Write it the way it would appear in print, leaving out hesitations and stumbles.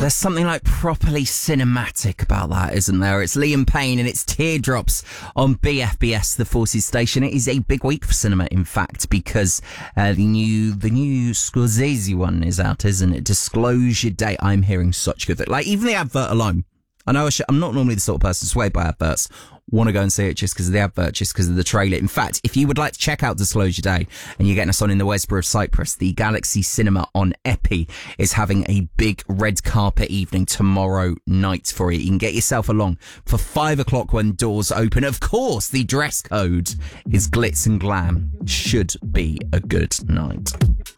There's something like properly cinematic about that, isn't there? It's Liam Payne and it's Teardrops on BFBS, the Forces station. It is a big week for cinema, in fact, because the new Scorsese one is out, isn't it? Disclosure Day. I'm hearing such good things. Like, even the advert alone. I know I'm not normally the sort of person swayed by adverts. Want to go and see it just because of the advert, just because of the trailer. In fact, if you would like to check out Disclosure Day and you're getting us on in the Westborough of Cyprus, the Galaxy Cinema on Epi is having a big red carpet evening tomorrow night for you. You can get yourself along for 5 o'clock when doors open. Of course, the dress code is glitz and glam. Should be a good night.